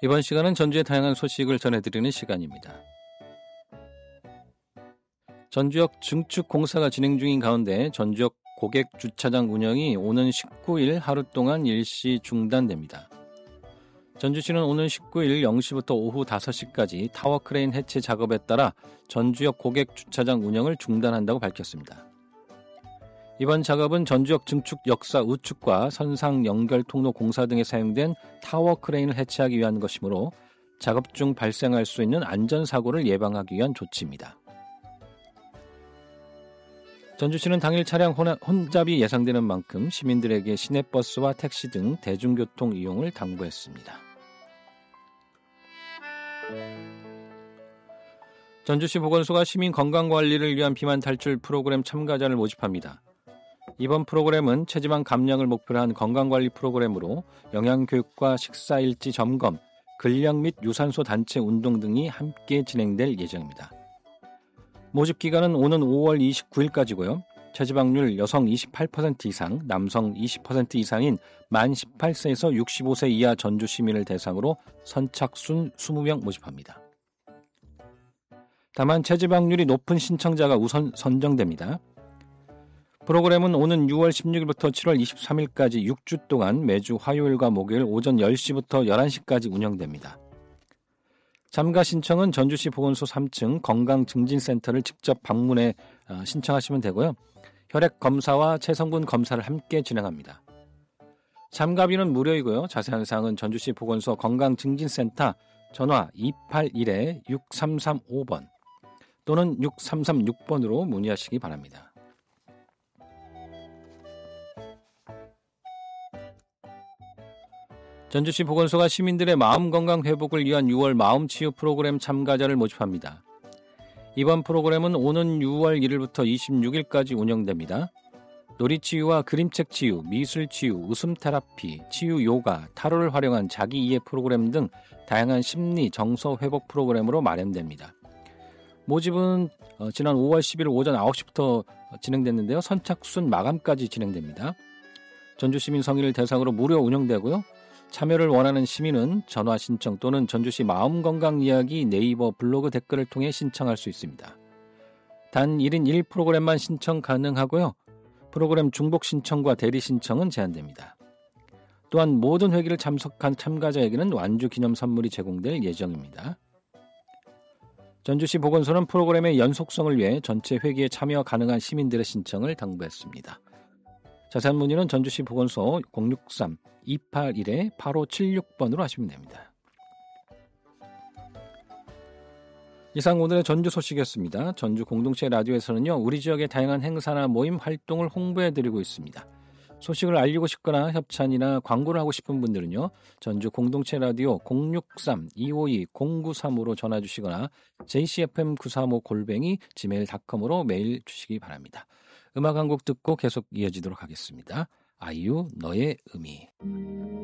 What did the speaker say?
이번 시간은 전주의 다양한 소식을 전해드리는 시간입니다. 전주역 증축 공사가 진행 중인 가운데 전주역 고객 주차장 운영이 오는 19일 하루 동안 일시 중단됩니다. 전주시는 오는 19일 0시부터 오후 5시까지 타워크레인 해체 작업에 따라 전주역 고객 주차장 운영을 중단한다고 밝혔습니다. 이번 작업은 전주역 증축 역사 우측과 선상 연결 통로 공사 등에 사용된 타워크레인을 해체하기 위한 것이므로 작업 중 발생할 수 있는 안전사고를 예방하기 위한 조치입니다. 전주시는 당일 차량 혼잡이 예상되는 만큼 시민들에게 시내버스와 택시 등 대중교통 이용을 당부했습니다. 전주시 보건소가 시민 건강관리를 위한 비만 탈출 프로그램 참가자를 모집합니다. 이번 프로그램은 체지방 감량을 목표로 한 건강관리 프로그램으로 영양교육과 식사일지 점검, 근력 및 유산소 단체 운동 등이 함께 진행될 예정입니다. 모집 기간은 오는 5월 29일까지고요. 체지방률 여성 28% 이상, 남성 20% 이상인 만 18세에서 65세 이하 전주 시민을 대상으로 선착순 20명 모집합니다. 다만 체지방률이 높은 신청자가 우선 선정됩니다. 프로그램은 오는 6월 16일부터 7월 23일까지 6주 동안 매주 화요일과 목요일 오전 10시부터 11시까지 운영됩니다. 참가 신청은 전주시 보건소 3층 건강증진센터를 직접 방문해 신청하시면 되고요. 혈액 검사와 체성분 검사를 함께 진행합니다. 참가비는 무료이고요. 자세한 사항은 전주시 보건소 건강증진센터 전화 281-6335번 또는 6336번으로 문의하시기 바랍니다. 전주시 보건소가 시민들의 마음건강 회복을 위한 6월 마음치유 프로그램 참가자를 모집합니다. 이번 프로그램은 오는 6월 1일부터 26일까지 운영됩니다. 놀이치유와 그림책치유, 미술치유, 웃음테라피, 치유요가, 타로를 활용한 자기이해 프로그램 등 다양한 심리, 정서 회복 프로그램으로 마련됩니다. 모집은 지난 5월 10일 오전 9시부터 진행됐는데요. 선착순 마감까지 진행됩니다. 전주시민 성인을 대상으로 무료 운영되고요. 참여를 원하는 시민은 전화 신청 또는 전주시 마음건강 이야기 네이버 블로그 댓글을 통해 신청할 수 있습니다. 단 1인 1 프로그램만 신청 가능하고요. 프로그램 중복 신청과 대리 신청은 제한됩니다. 또한 모든 회기를 참석한 참가자에게는 완주 기념 선물이 제공될 예정입니다. 전주시 보건소는 프로그램의 연속성을 위해 전체 회기에 참여 가능한 시민들의 신청을 당부했습니다. 자세한 문의는 전주시 보건소 063-281-8576번으로 하시면 됩니다. 이상 오늘의 전주 소식이었습니다. 전주 공동체 라디오에서는요, 우리 지역의 다양한 행사나 모임 활동을 홍보해드리고 있습니다. 소식을 알리고 싶거나 협찬이나 광고를 하고 싶은 분들은요, 전주 공동체 라디오 063-252-0935로 전화 주시거나 jcfm935@gmail.com으로 메일 주시기 바랍니다. 음악 한 곡 듣고 계속 이어지도록 하겠습니다. 아이유 너의 의미.